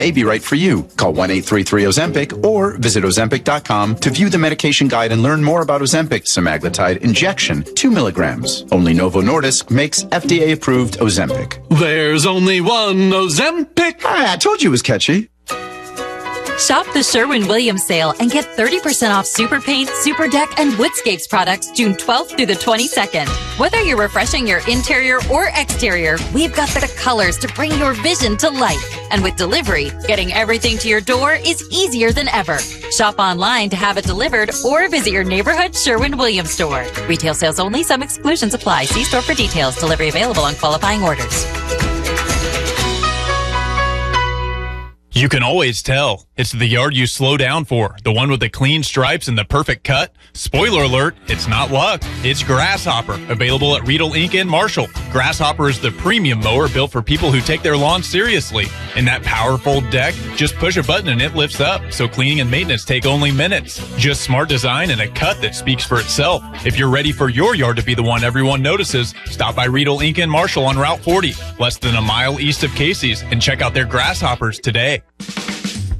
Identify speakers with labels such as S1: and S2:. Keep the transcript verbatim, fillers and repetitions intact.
S1: may be right for you. Call one eight three three Ozempic or visit Ozempic dot com to view the medication guide and learn more about Ozempic semaglutide injection, two milligrams. Only Novo Nordisk makes F D A-approved Ozempic.
S2: There's only one Ozempic.
S1: Ah, I told you it was catchy.
S3: Shop the Sherwin-Williams sale and get thirty percent off Super Paint, Super Deck, and Woodscapes products June twelfth through the twenty-second. Whether you're refreshing your interior or exterior, we've got the colors to bring your vision to life. And with delivery, getting everything to your door is easier than ever. Shop online to have it delivered or visit your neighborhood Sherwin-Williams store. Retail sales only. Some exclusions apply. See store for details. Delivery available on qualifying orders.
S4: You can always tell. It's the yard you slow down for. The one with the clean stripes and the perfect cut. Spoiler alert, it's not luck. It's Grasshopper. Available at Riedel Incorporated in Marshall. Grasshopper is the premium mower built for people who take their lawn seriously. And that powerful deck, just push a button and it lifts up. So cleaning and maintenance take only minutes. Just smart design and a cut that speaks for itself. If you're ready for your yard to be the one everyone notices, stop by Riedel Incorporated in Marshall on Route forty, less than a mile east of Casey's, and check out their Grasshoppers today.